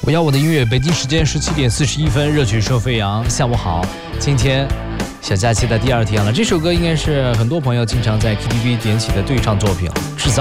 我要我的音乐，北京时间17点41分，热曲说飞扬。下午好，今天小假期的第2天了。这首歌应该是很多朋友经常在 KTV 点起的对唱作品，制造